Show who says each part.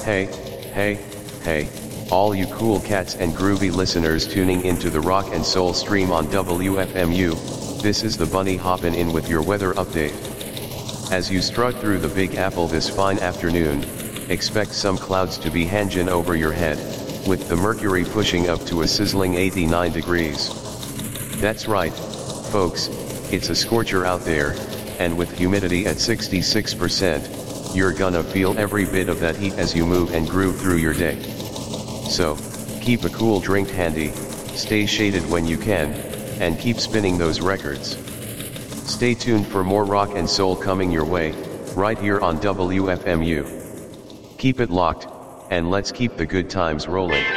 Speaker 1: Hey, hey, hey, all you cool cats and groovy listeners tuning into the Rock and Soul stream on WFMU, this is the Bunny hoppin' in with your weather update. As you strut through the Big Apple this fine afternoon, expect some clouds to be hangin' over your head, with the mercury pushing up to a sizzling 89 degrees. That's right, folks, it's a scorcher out there, and with humidity at 66%, you're gonna feel every bit of that heat as you move and groove through your day. So, keep a cool drink handy, stay shaded when you can, and keep spinning those records. Stay tuned for more rock and soul coming your way, right here on WFMU. Keep it locked, and let's keep the good times rolling.